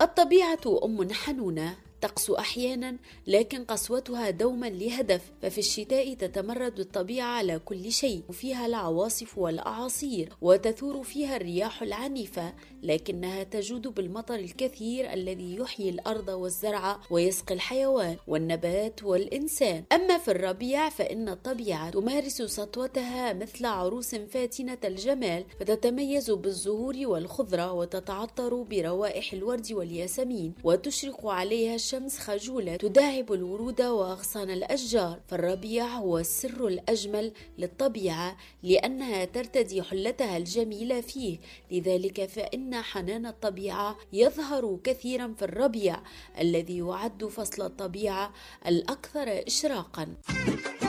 الطبيعة أم حنونة تقسو أحيانا، لكن قسوتها دوما لهدف. ففي الشتاء تتمرد الطبيعة على كل شيء، وفيها العواصف والأعاصير، وتثور فيها الرياح العنيفة، لكنها تجود بالمطر الكثير الذي يحيي الأرض والزرع ويسقي الحيوان والنبات والإنسان. أما في الربيع فإن الطبيعة تمارس سطوتها مثل عروس فاتنة الجمال، فتتميز بالزهور والخضرة، وتتعطر بروائح الورد والياسمين، وتشرق عليها الشمس خجولة تداعب الورود وأغصان الأشجار. فالربيع هو السر الأجمل للطبيعة، لأنها ترتدي حلتها الجميلة فيه. لذلك فإن حنان الطبيعة يظهر كثيرا في الربيع، الذي يعد فصل الطبيعة الأكثر إشراقا.